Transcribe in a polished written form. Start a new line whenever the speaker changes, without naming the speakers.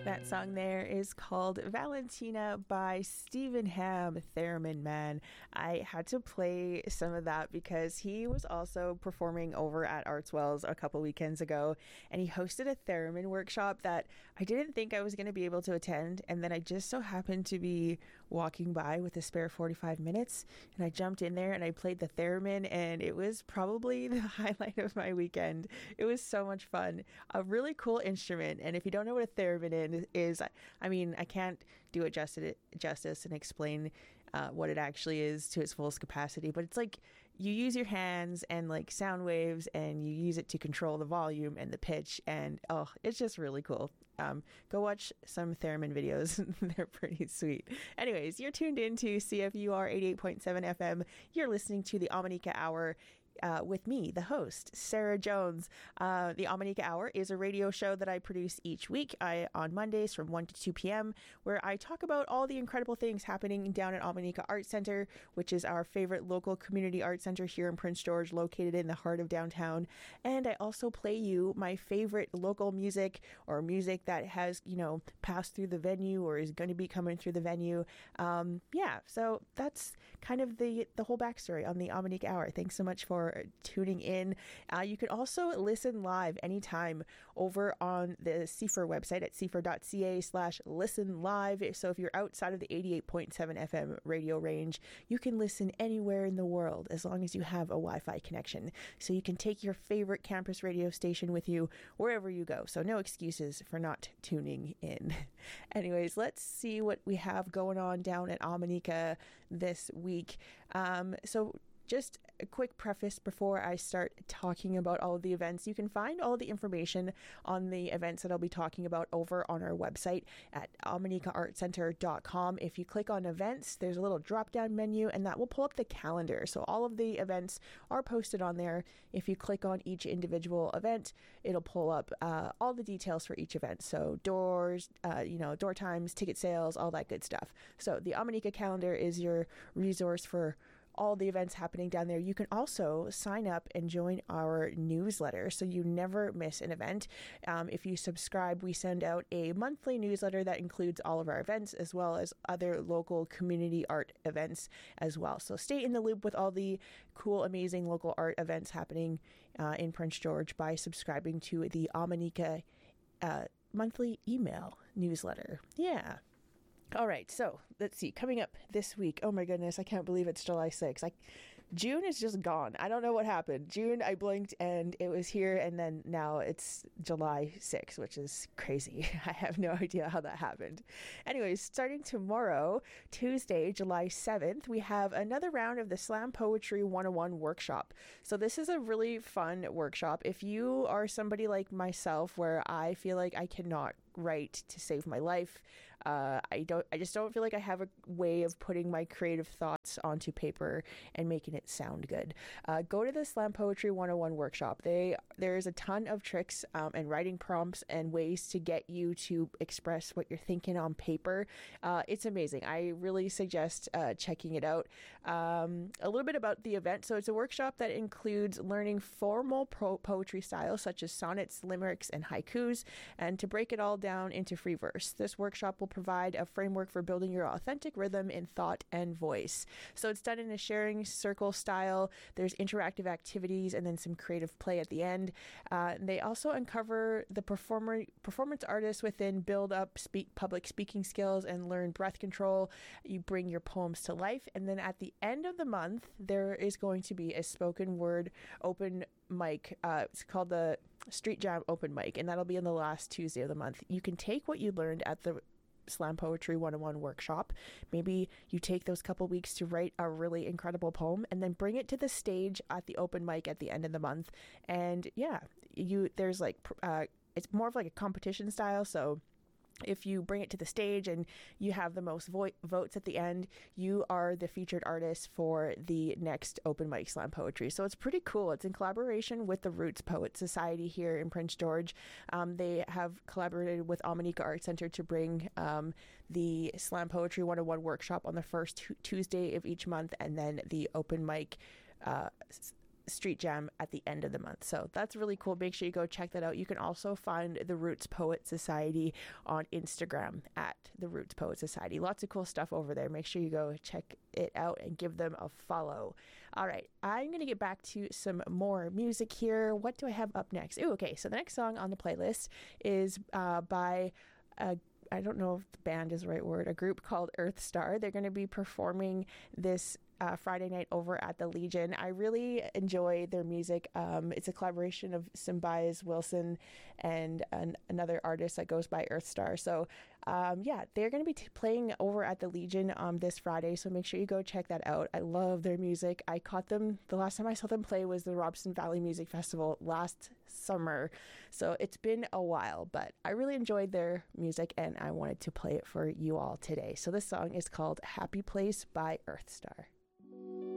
That song there is called Valentina by Stephen Ham, Theremin Man. I had to play some of that because he was also performing over at Artswells a couple weekends ago, and he hosted a theremin workshop that I didn't think I was going to be able to attend, and then I just so happened to be walking by with a spare 45 minutes, and I jumped in there and I played the theremin, and it was probably the highlight of my weekend. It was so much fun. A really cool instrument, and if you don't know what a theremin is, I mean, I can't do it justice and explain what it actually is to its fullest capacity, but it's like you use your hands and like sound waves, and you use it to control the volume and the pitch, and it's just really cool. Go watch some theremin videos. They're pretty sweet. Anyways, you're tuned into CFUR 88.7 FM. You're listening to the Ominika Hour. With me, the host, Sarah Jones. The Ominika Hour is a radio show that I produce each week on Mondays from 1 to 2 p.m., where I talk about all the incredible things happening down at Ominika Art Center, which is our favorite local community art center here in Prince George, located in the heart of downtown. And I also play you my favorite local music, or music that has, passed through the venue or is going to be coming through the venue. So that's kind of the whole backstory on the Ominika Hour. Thanks so much for tuning in. You can also listen live anytime over on the CFUR website at cfur.ca/listen live. So if you're outside of the 88.7 FM radio range, you can listen anywhere in the world as long as you have a Wi-Fi connection. So you can take your favorite campus radio station with you wherever you go. So no excuses for not tuning in. Anyways, let's see what we have going on down at Ominika this week. So just a quick preface before I start talking about all of the events. You can find all the information on the events that I'll be talking about over on our website at ominikaartcenter.com. If you click on events, there's a little drop-down menu, and that will pull up the calendar. So all of the events are posted on there. If you click on each individual event, it'll pull up all the details for each event. So doors, door times, ticket sales, all that good stuff. So the Ominika calendar is your resource for all the events happening down there. You can also sign up and join our newsletter so you never miss an event. If you subscribe, we send out a monthly newsletter that includes all of our events as well as other local community art events as well. So stay in the loop with all the cool, amazing local art events happening in Prince George by subscribing to the Ominika monthly email newsletter. Yeah. All right, so let's see. Coming up this week, oh my goodness, I can't believe it's July 6th. June is just gone. I don't know what happened. June, I blinked and it was here, and then now it's July 6th, which is crazy. I have no idea how that happened. Anyways, starting tomorrow, Tuesday, July 7th, we have another round of the Slam Poetry 101 workshop. So this is a really fun workshop. If you are somebody like myself where I feel like I cannot write to save my life, I just don't feel like I have a way of putting my creative thoughts onto paper and making it sound good. Go to the Slam Poetry 101 workshop. There's a ton of tricks and writing prompts and ways to get you to express what you're thinking on paper. It's amazing. I really suggest checking it out. A little bit about the event. So it's a workshop that includes learning formal poetry styles such as sonnets, limericks, and haikus, and to break it all down into free verse. This workshop will provide a framework for building your authentic rhythm in thought and voice. So it's done in a sharing circle style. There's interactive activities and then some creative play at the end. They also uncover the performance artists within, build up public speaking skills, and learn breath control. You bring your poems to life. And then at the end of the month, there is going to be a spoken word open mic. It's called the Street Jam Open Mic, and that'll be on the last Tuesday of the month. You can take what you learned at the Slam Poetry 101 workshop. Maybe you take those couple weeks to write a really incredible poem and then bring it to the stage at the open mic at the end of the month. And there's it's more of like a competition style. So if you bring it to the stage and you have the most votes at the end, you are the featured artist for the next open mic slam poetry. So it's pretty cool. It's in collaboration with the Roots Poet Society here in Prince George. They have collaborated with Ominika Art Center to bring the Slam Poetry 101 workshop on the first Tuesday of each month, and then the open mic street jam at the end of the month. So that's really cool. Make sure you go check that out. You can also find the Roots Poet Society on Instagram at the Roots Poet Society. Lots of cool stuff over there. Make sure you go check it out and give them a follow. All right, I'm going to get back to some more music here. What do I have up next? Ooh, okay, so the next song on the playlist is by I don't know if the band is the right word, a group called Earth Star. They're going to be performing this Friday night over at the Legion. I really enjoy their music. It's a collaboration of Symbise Wilson and another artist that goes by Earth Star. So yeah, they're going to be playing over at the Legion this Friday, so make sure you go check that out. I love their music. I caught them, the last time I saw them play was the Robson Valley Music Festival last summer, so it's been a while, but I really enjoyed their music and I wanted to play it for you all today. So this song is called Happy Place by Earth Star.